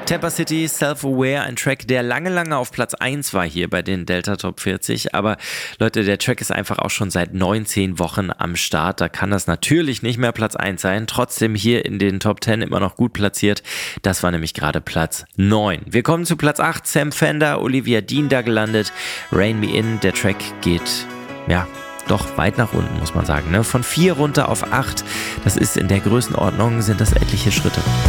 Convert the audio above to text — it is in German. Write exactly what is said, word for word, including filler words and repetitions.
Tampa City, Self-Aware, ein Track, der lange, lange auf Platz eins war hier bei den Delta Top vierzig. Aber Leute, der Track ist einfach auch schon seit neunzehn Wochen am Start. Da kann das natürlich nicht mehr Platz eins sein. Trotzdem hier in den Top zehn immer noch gut platziert. Das war nämlich gerade Platz neun. Wir kommen zu Platz acht. Sam Fender, Olivia Dean da gelandet. Rain Me In. Der Track geht, ja, doch weit nach unten, muss man sagen. Ne? Von vier runter auf acht. Das ist in der Größenordnung, sind das etliche Schritte.